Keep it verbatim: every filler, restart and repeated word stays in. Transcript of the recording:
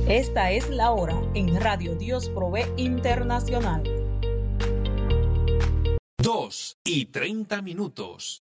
Esta es la hora en Radio Dios Provee Internacional. Dos y treinta minutos.